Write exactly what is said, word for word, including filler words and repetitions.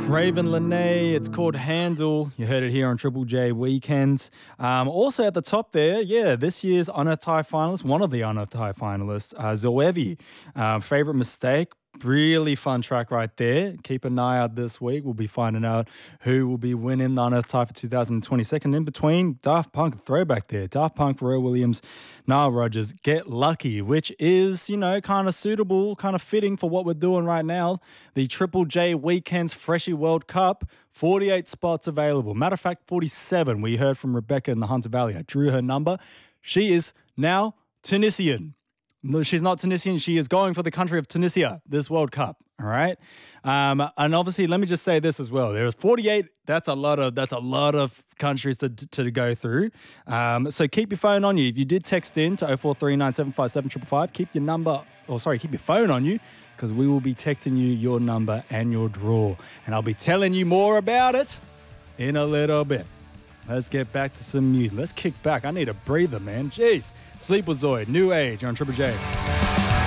Raven Lene, it's called Handle. You heard it here on Triple J Weekends. Um, also at the top there, yeah, this year's Unearthed Thai finalist, one of the Unearthed Thai finalists, uh, Zoevi. Uh, favorite Mistake. Really fun track right there. Keep an eye out this week. We'll be finding out who will be winning the Unearthed Thai for two thousand twenty-two. In between, Daft Punk throwback there. Daft Punk, Pharrell Williams, Nile Rodgers, Get Lucky, which is, you know, kind of suitable, kind of fitting for what we're doing right now. The Triple J Weekends Freshie World Cup, forty-eight spots available. Matter of fact, forty-seven. We heard from Rebecca in the Hunter Valley. I drew her number. She is now Tunisian. No, she's not Tunisian. She is going for the country of Tunisia this World Cup. All right, um, and obviously, let me just say this as well. There's forty-eight. That's a lot of that's a lot of countries to to go through. Um, so keep your phone on you. If you did text in to oh four three nine seven five seven five five, keep your number. Or sorry, keep your phone on you because we will be texting you your number and your draw, and I'll be telling you more about it in a little bit. Let's get back to some music. Let's kick back. I need a breather, man. Jeez. Sleepazoid, New Age on Triple J.